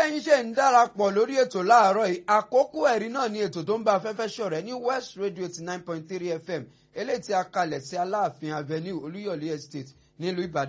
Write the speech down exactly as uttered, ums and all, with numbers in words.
bẹ́yìn ṣe ń darapọ̀ lórí ètò láàárọ̀ yìí àkókò ẹ̀rí náà ní ètò tó ń bá afẹ́fẹ́ ṣọ̀rẹ́ ní West Radio eighty nine point three F M eléyìí tí a kalẹ̀ sí Aláàfin Avenue Olúyọ̀lé Estate nílùú Ìbàdàn.